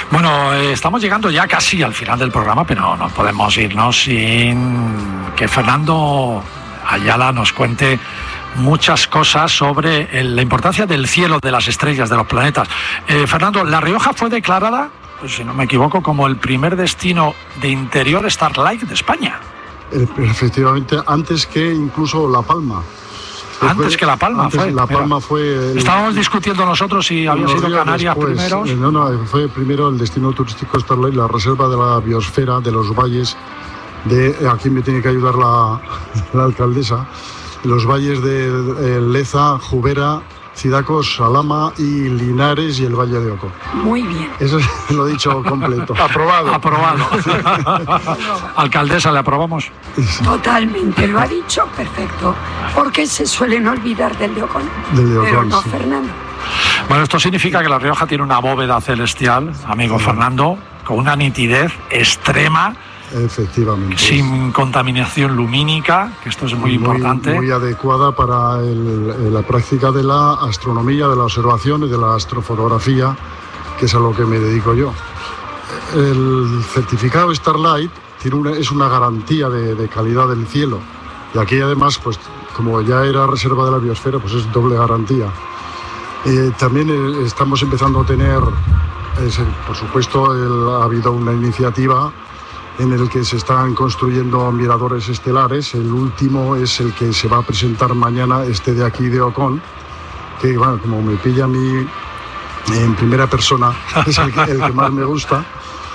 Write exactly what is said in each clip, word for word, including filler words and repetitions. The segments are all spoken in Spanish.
Bueno, eh, estamos llegando ya casi al final del programa, pero no podemos irnos sin que Fernando Ayala nos cuente muchas cosas sobre el, la importancia del cielo, de las estrellas, de los planetas. Eh, Fernando, La Rioja fue declarada, pues, si no me equivoco, como el primer destino de interior Starlight de España. Efectivamente, antes que incluso La Palma. Antes fue, que La Palma antes fue. La Palma fue el, Estábamos discutiendo nosotros si había sido Canarias después, primeros. No, no, fue primero el destino turístico Starlight, la reserva de la biosfera, de los valles, de aquí me tiene que ayudar la, la alcaldesa, los valles de eh, Leza, Jubera, Cidacos, Salama y Linares y el Valle de Oco. Muy bien. Eso lo he dicho completo. Aprobado. Aprobado. Alcaldesa, ¿le aprobamos? Totalmente, lo ha dicho perfecto. Porque se suelen olvidar del de Ocon. Del de Ocon, pero no, sí. Fernando. Bueno, esto significa que La Rioja tiene una bóveda celestial, amigo sí. Fernando, con una nitidez extrema. Efectivamente. Sin contaminación lumínica, que esto es muy, muy importante. Muy adecuada para el, la práctica de la astronomía, de la observación y de la astrofotografía, que es a lo que me dedico yo. El certificado Starlight tiene una, es una garantía de, de calidad del cielo. Y aquí además, pues como ya era reserva de la biosfera, pues es doble garantía. Eh, también eh, estamos empezando a tener, es, por supuesto, el, ha habido una iniciativa en el que se están construyendo miradores estelares. El último es el que se va a presentar mañana, este de aquí de Ocon, que bueno, como me pilla a mí en primera persona, es el que, el que más me gusta.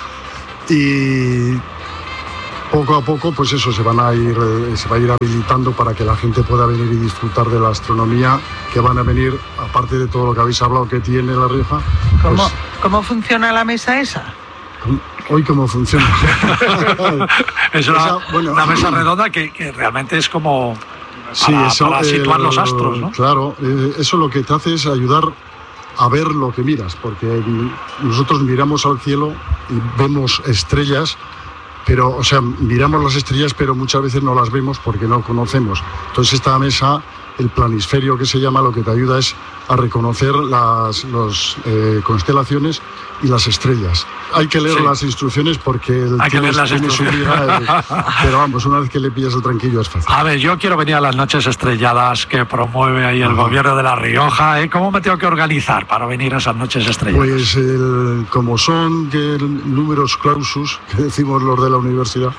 Y poco a poco, pues eso, se van a ir, se va a ir habilitando para que la gente pueda venir y disfrutar de la astronomía, que van a venir, aparte de todo lo que habéis hablado que tiene La Rioja. ¿Cómo, pues, ¿cómo funciona la mesa esa? Hoy cómo funciona. Es una, Esa, bueno, una mesa redonda que, que realmente es como para, sí, eso, para situar el, los astros, ¿no? Claro, eh, eso lo que te hace es ayudar a ver lo que miras, porque nosotros miramos al cielo y vemos estrellas, pero, o sea, miramos las estrellas, pero muchas veces no las vemos porque no conocemos. Entonces esta mesa, el planisferio que se llama, lo que te ayuda es a reconocer las los, eh, constelaciones y las estrellas. Hay que leer sí. las instrucciones porque el Hay que leer las instrucciones. Liga, eh, pero vamos, una vez que le pillas el tranquillo es fácil. A ver, yo quiero venir a las noches estrelladas que promueve ahí el Ajá. gobierno de La Rioja. ¿eh? ¿Cómo me tengo que organizar para venir a esas noches estrelladas? Pues el, como son que el, números clausus, que decimos los de la universidad,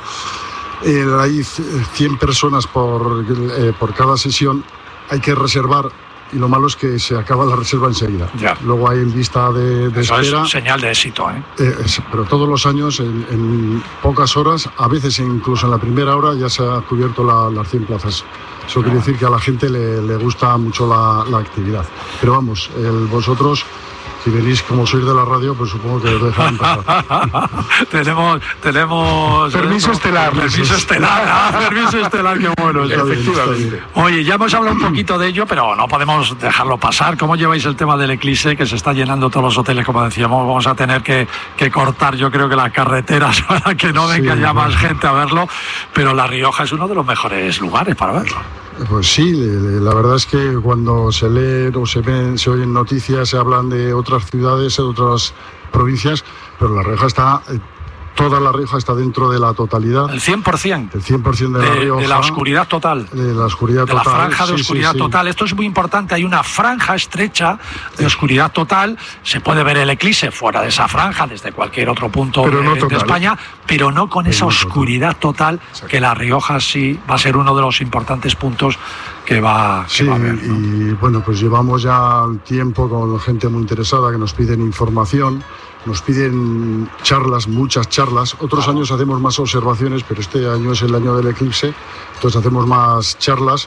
eh, hay cien personas por, eh, por cada sesión, hay que reservar. Y lo malo es que se acaba la reserva enseguida. Ya. Luego hay lista de, de Eso espera. Es señal de éxito, ¿eh? Eh, es, pero todos los años, en, en pocas horas, a veces incluso en la primera hora, ya se ha cubierto la, las cien plazas. Eso no. quiere decir que a la gente le, le gusta mucho la, la actividad. Pero vamos, el, vosotros, si venís como sois de la radio, pues supongo que os dejan pasar. tenemos, tenemos... Permiso ¿no? estelar. Permiso estelar, ah, permiso estelar, qué bueno. Está Efectivamente. Bien, está bien. Oye, ya hemos hablado un poquito de ello, pero no podemos dejarlo pasar. ¿Cómo lleváis el tema del eclipse, que se está llenando todos los hoteles, como decíamos? Vamos a tener que, que cortar, yo creo que las carreteras para que no venga sí, ya más gente a verlo, pero La Rioja es uno de los mejores lugares para verlo. Pues sí, la verdad es que cuando se lee o se ven, se oyen noticias, se hablan de otras ciudades, de otras provincias, pero La Rioja está, toda La Rioja está dentro de la totalidad. El cien por ciento. El cien por ciento de, de La Rioja. De la oscuridad total. De la oscuridad de total. De la franja de sí, oscuridad sí, total. Sí. Esto es muy importante. Hay una franja estrecha de oscuridad total. Se puede ver el eclipse fuera de esa franja, desde cualquier otro punto pero de, no de total, España, pero no con pero esa no oscuridad total, total que La Rioja sí va a ser uno de los importantes puntos que va, que sí, va a haber, ¿no? Y bueno, pues llevamos ya tiempo con gente muy interesada que nos piden información, nos piden charlas, muchas charlas. Otros ah. años hacemos más observaciones, pero este año es el año del eclipse, entonces hacemos más charlas.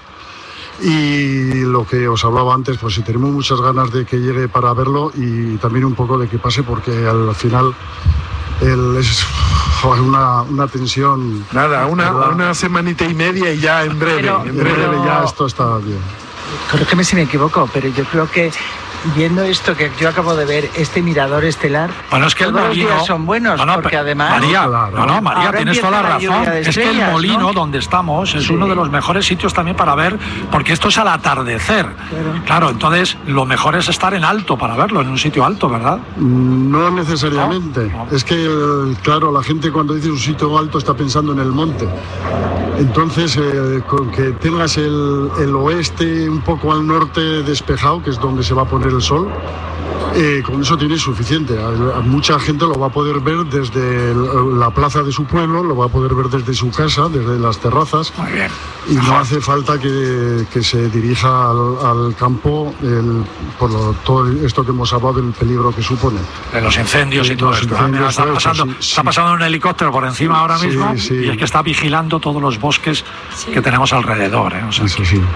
Y lo que os hablaba antes, pues sí, tenemos muchas ganas de que llegue para verlo y también un poco de que pase, porque al final el, es una, una tensión. Nada, una, una semanita y media y ya en breve, pero, en breve pero... ya esto está bien. Corrígeme si me equivoco, pero yo creo que viendo esto que yo acabo de ver, este mirador estelar, bueno, es que todos el molino, los días son buenos, no, no, porque además... María, claro, no, no, María, tienes toda la razón. De es que el molino, ¿no?, donde estamos es sí. uno de los mejores sitios también para ver, porque esto es al atardecer. Claro. claro, entonces lo mejor es estar en alto para verlo, en un sitio alto, ¿verdad? No necesariamente. No, no. Es que, claro, la gente cuando dice un sitio alto está pensando en el monte. Entonces, eh, con que tengas el, el oeste un poco al norte despejado, que es donde se va a poner el sol, eh, con eso tienes suficiente. A, a mucha gente lo va a poder ver desde el, la plaza de su pueblo, lo va a poder ver desde su casa, desde las terrazas. Muy bien. Y no hace falta que, que se dirija al, al campo el, por lo, todo esto que hemos hablado del peligro que supone. De los incendios y todo los esto. Incendios, está, todo pasando, eso, sí, está sí. pasando un helicóptero por encima ahora Sí, mismo sí. y es que está vigilando todos los bosques sí. que tenemos alrededor. ¿eh? O sea, Eso sí.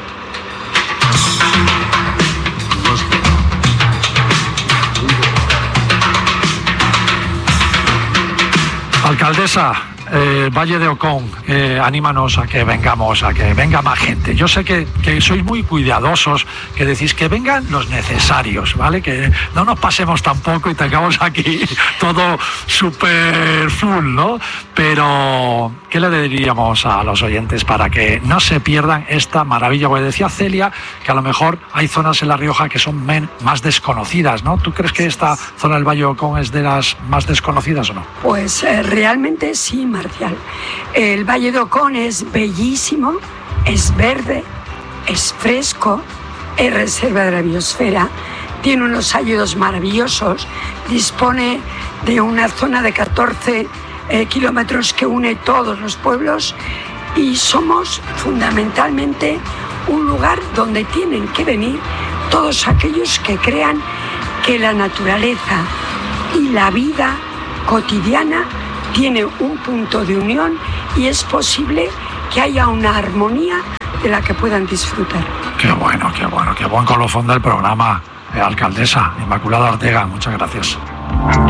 Alcaldesa, eh, Valle de Ocón, eh, anímanos a que vengamos, a que venga más gente. Yo sé que, que sois muy cuidadosos, que decís que vengan los necesarios, ¿vale? Que no nos pasemos tampoco y tengamos aquí todo súper full, ¿no? Pero, ¿qué le diríamos a los oyentes para que no se pierdan esta maravilla? Porque decía Celia que a lo mejor hay zonas en La Rioja que son men, más desconocidas, ¿no? ¿Tú crees que esta zona del Valle de Ocón es de las más desconocidas o no? Pues eh, realmente sí, Marcial. El Valle de Ocón es bellísimo, es verde, es fresco, es reserva de la biosfera, tiene unos hayedos maravillosos, dispone de una zona de catorce eh, kilómetros que une todos los pueblos y somos fundamentalmente un lugar donde tienen que venir todos aquellos que crean que la naturaleza y la vida cotidiana tiene un punto de unión y es posible que haya una armonía de la que puedan disfrutar. Qué bueno, qué bueno, qué buen colofón del programa, eh, alcaldesa Inmaculada Ortega, muchas gracias.